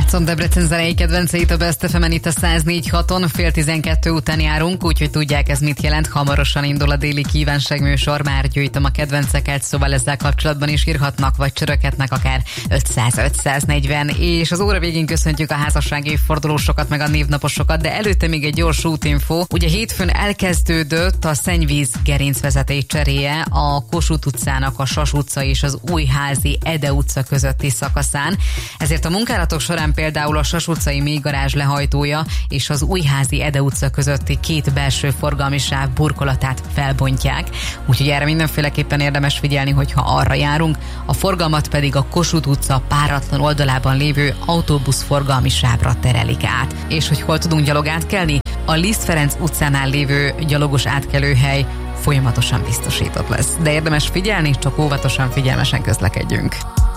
Játszom Debrecen zenei kedvenceit a Best FM-en itt a 104.6-on, 11:30 után járunk, úgyhogy tudják ez mit jelent. Hamarosan indul a déli kívánságműsor, már gyűjtöm a kedvenceket, szóval ezzel kapcsolatban is írhatnak, vagy csörökhetnek akár 500-540, és az óra végén köszöntjük a házassági évfordulósokat, meg a névnaposokat, de előtte még egy gyors útinfo. Ugye hétfőn elkezdődött a szennyvíz gerincvezeték cseréje a Kossuth utcának a Sas utca és az Újházi Ede utca közötti szakaszán. Ezért a munkálatok során például a Sas utcai mélygarázs lehajtója és az Újházi Ede utca közötti két belső forgalmi sáv burkolatát felbontják. Úgyhogy erre mindenféleképpen érdemes figyelni, hogyha arra járunk. A forgalmat pedig a Kossuth utca páratlan oldalában lévő autóbusz forgalmi sávra terelik át. És hogy hol tudunk gyalog átkelni? A Liszt Ferenc utcánál lévő gyalogos átkelőhely folyamatosan biztosított lesz. De érdemes figyelni, csak óvatosan, figyelmesen közlekedjünk.